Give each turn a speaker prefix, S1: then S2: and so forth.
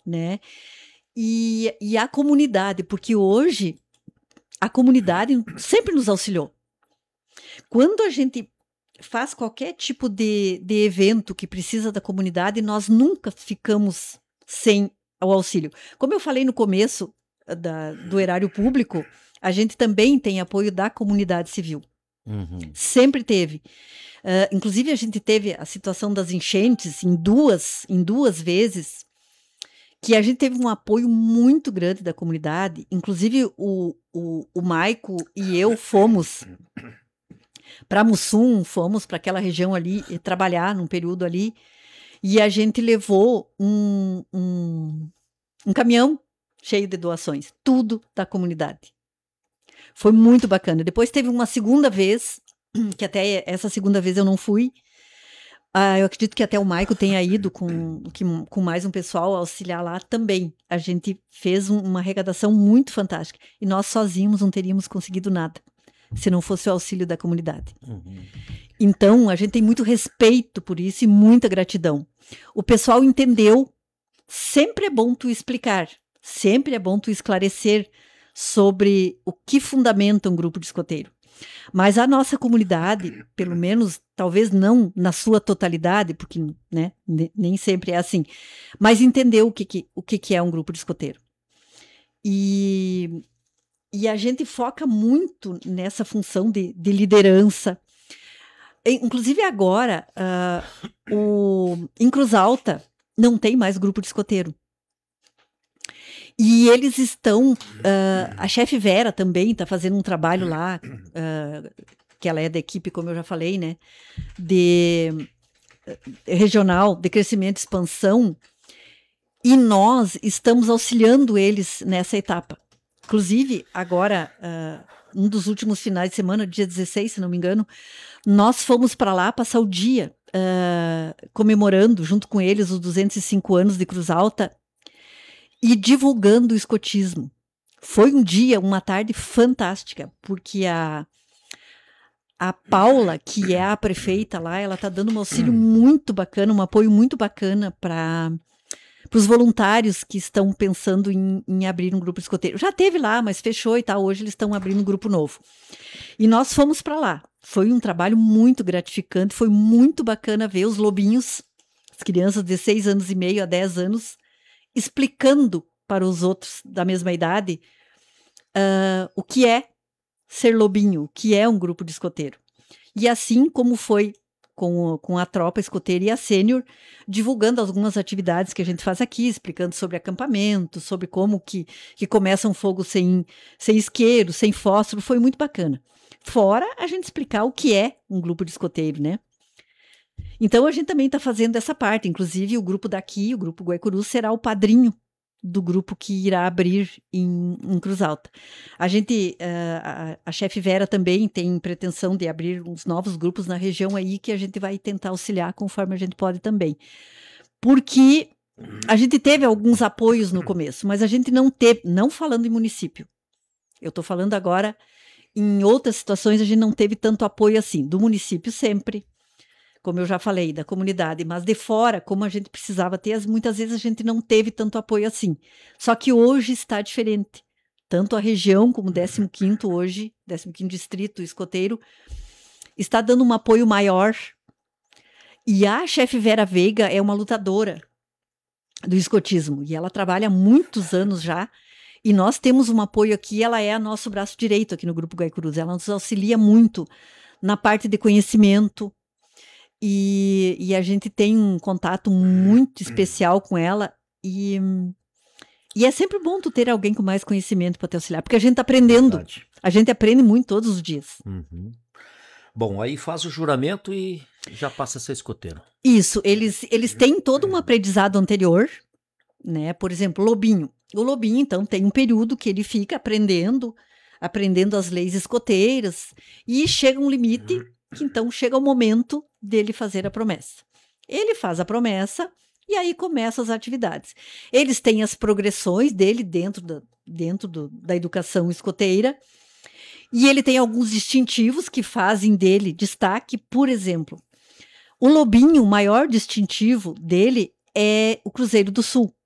S1: né? E a comunidade, porque hoje a comunidade sempre nos auxiliou. Quando a gente faz qualquer tipo de evento que precisa da comunidade, nós nunca ficamos sem o auxílio. Como eu falei no começo do erário público, a gente também tem apoio da comunidade civil. Sempre teve. Inclusive, a gente teve a situação das enchentes em duas vezes, que a gente teve um apoio muito grande da comunidade. Inclusive, o Maico e eu fomos para Mussum, fomos para aquela região ali e trabalhar num período ali, e a gente levou um caminhão cheio de doações, tudo da comunidade. Foi muito bacana. Depois teve uma segunda vez, que até essa segunda vez eu não fui. Eu acredito que até o Maico tenha ido com mais um pessoal auxiliar lá também. A gente fez uma arrecadação muito fantástica. E nós sozinhos não teríamos conseguido nada, se não fosse o auxílio da comunidade. Então, a gente tem muito respeito por isso e muita gratidão. O pessoal entendeu. Sempre é bom tu explicar, sempre é bom tu esclarecer sobre o que fundamenta um grupo de escoteiro. Mas a nossa comunidade, pelo menos, talvez não na sua totalidade, porque, né, nem sempre é assim, mas entendeu o que é um grupo de escoteiro. E a gente foca muito nessa função de liderança. Inclusive agora, em Cruz Alta, não tem mais grupo de escoteiro. E eles estão... a chefe Vera também está fazendo um trabalho lá, que ela é da equipe, como eu já falei, né? Regional, de crescimento e expansão. E nós estamos auxiliando eles nessa etapa. Inclusive, agora, um dos últimos finais de semana, dia 16, se não me engano, nós fomos para lá passar o dia comemorando, junto com eles, os 205 anos de Cruz Alta e divulgando o escotismo. Foi um dia, uma tarde fantástica, porque a Paula, que é a prefeita lá, ela está dando um auxílio muito bacana, um apoio muito bacana para os voluntários que estão pensando em abrir um grupo escoteiro. Já teve lá, mas fechou e tal. Hoje eles estão abrindo um grupo novo. E nós fomos para lá. Foi um trabalho muito gratificante, foi muito bacana ver os lobinhos, as crianças de 6 anos e meio a 10 anos, explicando para os outros da mesma idade o que é ser lobinho, o que é um grupo de escoteiro. E assim como foi com a tropa escoteira e a sênior, divulgando algumas atividades que a gente faz aqui, explicando sobre acampamento, sobre como que começa um fogo sem isqueiro, sem fósforo, foi muito bacana. Fora a gente explicar o que é um grupo de escoteiro, né? Então a gente também está fazendo essa parte, inclusive o grupo daqui, o grupo Guaicuru, será o padrinho do grupo que irá abrir em Cruz Alta. A gente, a chefe Vera também tem pretensão de abrir uns novos grupos na região aí que a gente vai tentar auxiliar conforme a gente pode também. Porque a gente teve alguns apoios no começo, mas a gente não teve, não falando em município. Eu estou falando agora, em outras situações a gente não teve tanto apoio assim, do município sempre, como eu já falei, da comunidade, mas de fora, como a gente precisava ter, muitas vezes a gente não teve tanto apoio assim. Só que hoje está diferente. Tanto a região como o 15º hoje, 15º Distrito Escoteiro, está dando um apoio maior. E a chefe Vera Veiga é uma lutadora do escotismo, e ela trabalha há muitos anos já, e nós temos um apoio aqui, ela é nosso braço direito aqui no Grupo Guaicurus, ela nos auxilia muito na parte de conhecimento, e a gente tem um contato muito especial com ela, e é sempre bom tu ter alguém com mais conhecimento para te auxiliar, porque a gente está aprendendo. Verdade. A gente aprende muito todos os dias.
S2: Bom, aí faz o juramento e já passa a ser escoteiro.
S1: Isso, eles têm todo um aprendizado anterior, né? Por exemplo, lobinho. O lobinho, então, tem um período que ele fica aprendendo as leis escoteiras, e chega um limite que então chega o momento dele fazer a promessa. Ele faz a promessa e aí começam as atividades. Eles têm as progressões dele dentro da educação escoteira, e ele tem alguns distintivos que fazem dele destaque. Por exemplo, o lobinho, o maior distintivo dele é o Cruzeiro do Sul.